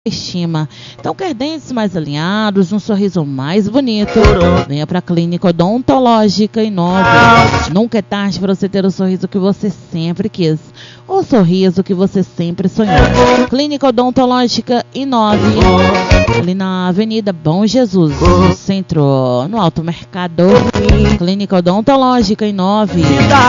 estima. Então, quer dentes mais alinhados, um sorriso mais bonito, venha para a Clínica Odontológica Inove. Nunca é tarde para você ter o sorriso que você sempre quis, o sorriso que você sempre sonhou. Clínica Odontológica Inove, ali na Avenida Bom Jesus, no centro, no Alto Mercado. Clínica Odontológica Inove.